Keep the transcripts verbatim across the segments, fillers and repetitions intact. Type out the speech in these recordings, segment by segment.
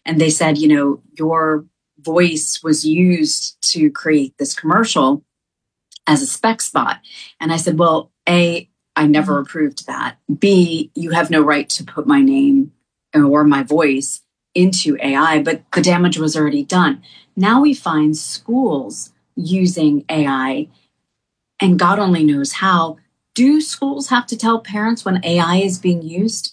And they said, you know, your voice was used to create this commercial as a spec spot. And I said, well, A, I never approved that. B, you have no right to put my name or my voice into A I, but the damage was already done. Now we find schools using A I, and God only knows how. Do schools have to tell parents when A I is being used?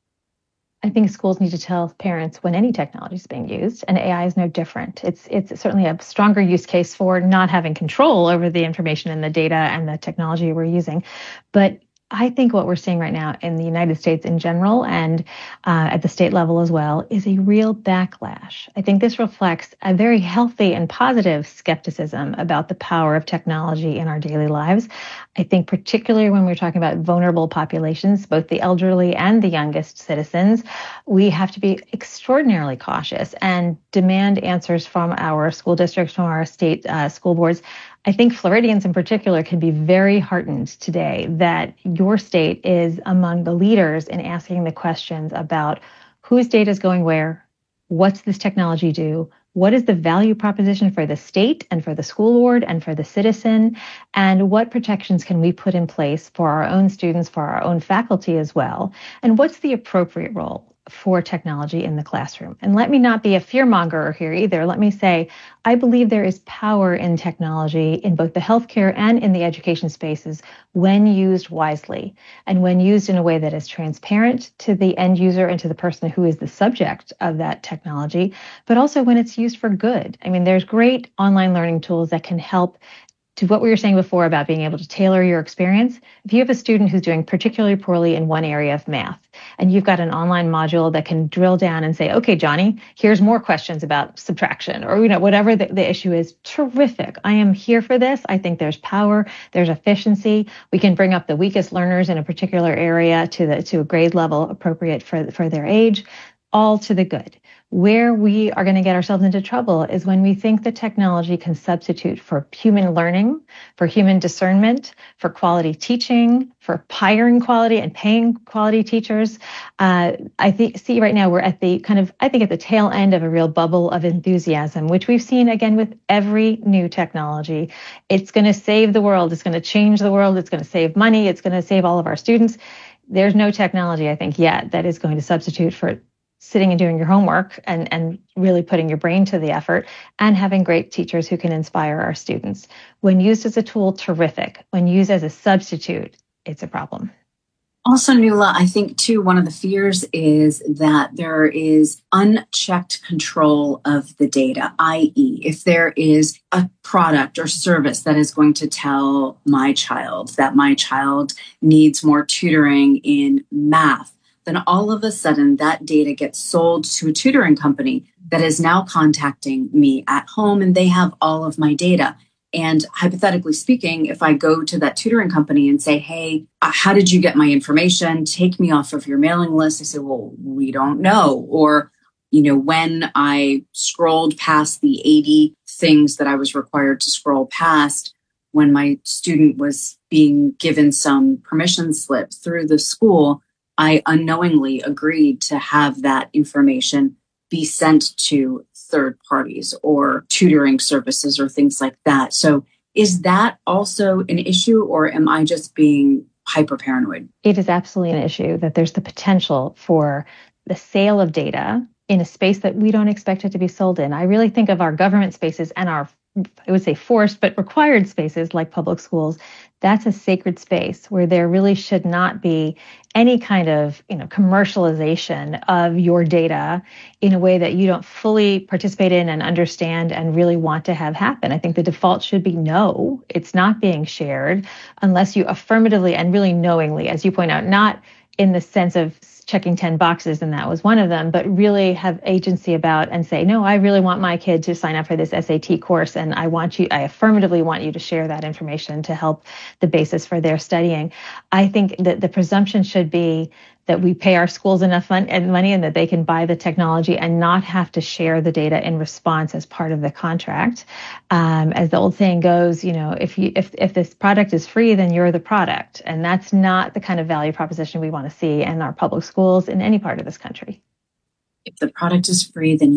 I think schools need to tell parents when any technology is being used, and A I is no different. It's it's certainly a stronger use case for not having control over the information and the data and the technology we're using. But I think what we're seeing right now in the United States in general and uh, at the state level as well is a real backlash. I think this reflects a very healthy and positive skepticism about the power of technology in our daily lives. I think particularly when we're talking about vulnerable populations, both the elderly and the youngest citizens, we have to be extraordinarily cautious and demand answers from our school districts, from our state uh, school boards. I think Floridians in particular can be very heartened today that your state is among the leaders in asking the questions about whose data is going where, what's this technology do, what is the value proposition for the state and for the school board and for the citizen, and what protections can we put in place for our own students, for our own faculty as well, and what's the appropriate role for technology in the classroom. And let me not be a fearmonger here either. Let me say, I believe there is power in technology in both the healthcare and in the education spaces when used wisely and when used in a way that is transparent to the end user and to the person who is the subject of that technology, but also when it's used for good. I mean, there's great online learning tools that can help to what we were saying before about being able to tailor your experience. If you have a student who's doing particularly poorly in one area of math, and you've got an online module that can drill down and say, okay, Johnny, here's more questions about subtraction, or, you know, whatever the, the issue is, terrific. I am here for this. I think there's power, there's efficiency. We can bring up the weakest learners in a particular area to the to a grade level appropriate for, for their age, all to the good. Where we are going to get ourselves into trouble is when we think that technology can substitute for human learning, for human discernment, for quality teaching, for hiring quality and paying quality teachers. Uh, I think see right now we're at the kind of, I think at the tail end of a real bubble of enthusiasm, which we've seen again with every new technology. It's going to save the world. It's going to change the world. It's going to save money. It's going to save all of our students. There's no technology, I think, yet that is going to substitute for sitting and doing your homework and, and really putting your brain to the effort and having great teachers who can inspire our students. When used as a tool, terrific. When used as a substitute, it's a problem. Also, Nuala, I think, too, one of the fears is that there is unchecked control of the data, that is, if there is a product or service that is going to tell my child that my child needs more tutoring in math, then all of a sudden that data gets sold to a tutoring company that is now contacting me at home, and they have all of my data. And hypothetically speaking, if I go to that tutoring company and say, hey, uh, how did you get my information? Take me off of your mailing list. They say, well, we don't know. Or, you know, when I scrolled past the eighty things that I was required to scroll past when my student was being given some permission slip through the school, I unknowingly agreed to have that information be sent to third parties or tutoring services or things like that. So is that also an issue, or am I just being hyper paranoid? It is absolutely an issue that there's the potential for the sale of data in a space that we don't expect it to be sold in. I really think of our government spaces and our, I would say forced, but required spaces like public schools. That's a sacred space where there really should not be any kind of, you know, commercialization of your data in a way that you don't fully participate in and understand and really want to have happen. I think the default should be no, it's not being shared unless you affirmatively and really knowingly, as you point out, not in the sense of checking ten boxes, and that was one of them, but really have agency about and say, no, I really want my kid to sign up for this S A T course, and I want you, I affirmatively want you to share that information to help the basis for their studying. I think that the presumption should be that we pay our schools enough fun and money and that they can buy the technology and not have to share the data in response as part of the contract. Um, as the old saying goes, you know, if you if if this product is free, then you're the product. And that's not the kind of value proposition we want to see in our public schools in any part of this country. If the product is free, then